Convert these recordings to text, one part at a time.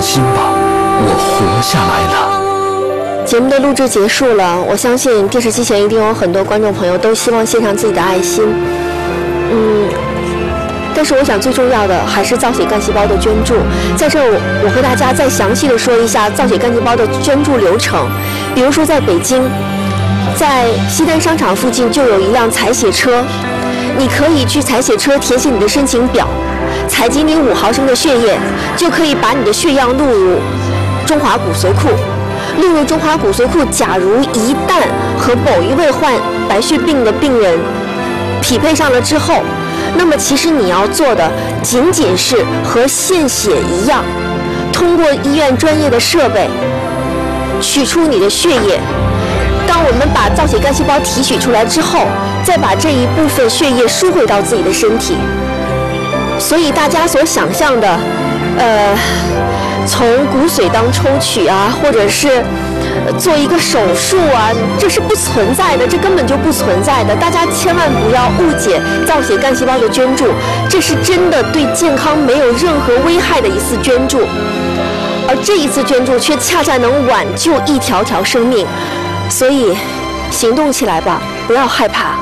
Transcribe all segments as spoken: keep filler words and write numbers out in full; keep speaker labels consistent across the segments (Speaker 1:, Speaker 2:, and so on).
Speaker 1: 心吧，我活下来了。
Speaker 2: 节目的录制结束了，我相信电视机前一定有很多观众朋友都希望献上自己的爱心。嗯，但是我想最重要的还是造血干细胞的捐助。在这儿我我和大家再详细的说一下造血干细胞的捐助流程。比如说在北京，在西单商场附近就有一辆采血车，你可以去采血车填写你的申请表，采集你五毫升的血液，就可以把你的血样录入中华骨髓库。录入中华骨髓库，假如一旦和某一位患白血病的病人匹配上了之后，那么其实你要做的仅仅是和献血一样，通过医院专业的设备取出你的血液。当我们把造血干细胞提取出来之后，再把这一部分血液输回到自己的身体。所以大家所想象的，呃，从骨髓当抽取啊，或者是做一个手术啊，这是不存在的，这根本就不存在的。大家千万不要误解造血干细胞的捐助，这是真的对健康没有任何危害的一次捐助，而这一次捐助却恰恰能挽救一条条生命。所以，行动起来吧，不要害怕。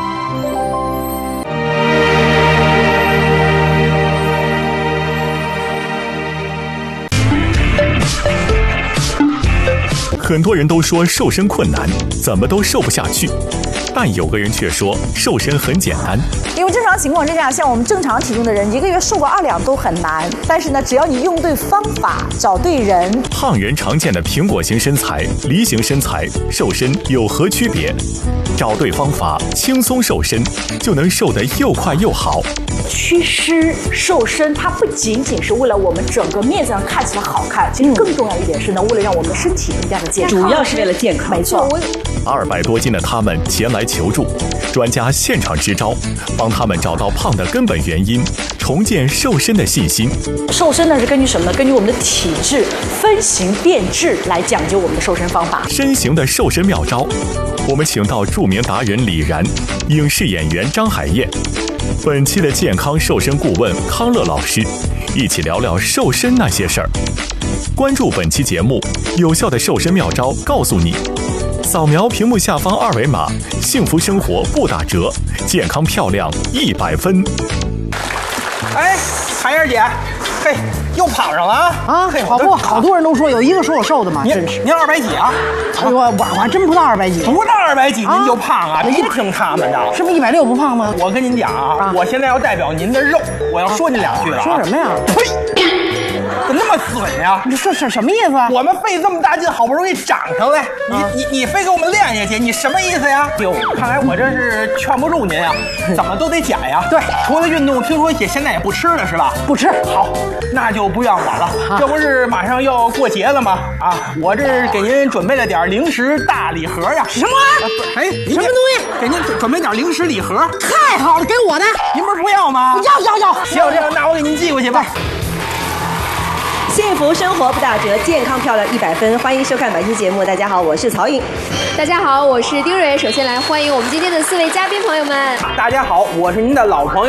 Speaker 3: 很多人都说瘦身困难，怎么都瘦不下去，但有个人却说瘦身很简单。
Speaker 4: 因为正常情况之下，像我们正常体重的人，一个月瘦个二两都很难。但是呢，只要你用对方法，找对人。
Speaker 3: 胖人常见的苹果型身材、梨形身材，瘦身有何区别？找对方法，轻松瘦身，就能瘦得又快又好。
Speaker 4: 祛湿瘦身，它不仅仅是为了我们整个面子上看起来好看，其实更重要一点是呢，为了让我们的身体更加的健康，
Speaker 5: 主要是为了健康。
Speaker 4: 没错。
Speaker 3: 二百多斤的他们前来求助，专家现场支招，帮他们找到胖的根本原因，重建瘦身的信心。
Speaker 4: 瘦身呢是根据什么呢？根据我们的体质分型变质来讲究我们的瘦身方法。
Speaker 3: 身形的瘦身妙招，我们请到著名达人李然、影视演员张海燕。本期的健康瘦身顾问康乐老师，一起聊聊瘦身那些事儿。关注本期节目，有效的瘦身妙招告诉你。扫描屏幕下方二维码，幸福生活不打折，健康漂亮一百分。
Speaker 6: 哎，海燕姐，嘿，又胖上了啊！
Speaker 7: 啊，嘿，好不，好多人都说有一个说我瘦的嘛，真是。
Speaker 6: 您二百几啊？
Speaker 7: 哎呦，我我还真不到二百几，
Speaker 6: 不到二百几您就胖啊？别听他们的，
Speaker 7: 是不是一百六不胖吗？
Speaker 6: 我跟您讲啊，我现在要代表您的肉，我要说您两句了。
Speaker 7: 说什么呀？
Speaker 6: 呸！怎么那么损呀？
Speaker 7: 你说是什么意思啊？
Speaker 6: 我们费这么大劲，好不容易长上来，你你你非给我们练下去，你什么意思呀？哟，看来我这是劝不住您呀，怎么都得减呀。
Speaker 7: 对，
Speaker 6: 除了运动，听说也现在也不吃了是吧？
Speaker 7: 不吃。
Speaker 6: 好，那就不怨我了。这不是马上要过节了吗？啊，我这给您准备了点零食大礼盒呀。
Speaker 7: 什么？
Speaker 6: 哎，
Speaker 7: 什么东西？
Speaker 6: 给您准备点零食礼盒。
Speaker 7: 太好了，给我的。
Speaker 6: 您不是不要吗？
Speaker 7: 要要要。
Speaker 6: 行，这样那我给您寄过去吧。
Speaker 5: 幸福生活不打折，健康漂亮一百分。欢迎收看本期节目。大家好，我是曹颖。
Speaker 8: 大家好，我是丁蕊。首先来欢迎我们今天的四位嘉宾朋友们。
Speaker 6: 大家好，我是您的老朋友。